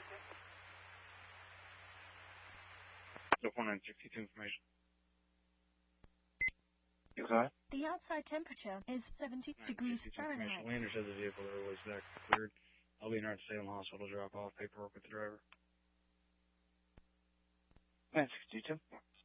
So 4962 information. You got it? The outside temperature is 70 degrees Fahrenheit. Lander says the vehicle was back cleared. I'll be in our Salem Hospital, drop off paperwork with the driver. 962.